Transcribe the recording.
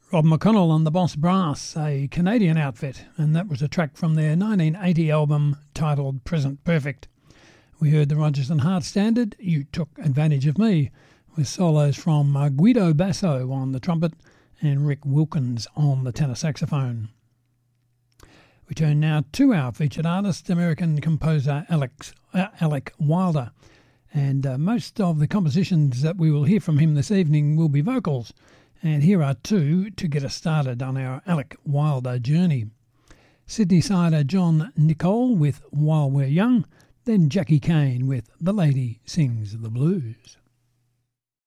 Rob McConnell and the Boss Brass, a Canadian outfit, and that was a track from their 1980 album titled Present Perfect. We heard the Rodgers and Hart standard, You Took Advantage of Me, with solos from Guido Basso on the trumpet and Rick Wilkins on the tenor saxophone. We turn now to our featured artist, American composer Alec Wilder, and most of the compositions that we will hear from him this evening will be vocals, and here are two to get us started on our Alec Wilder journey. Sydney-sider John Nicole with While We're Young, then Jackie Kane with The Lady Sings the Blues.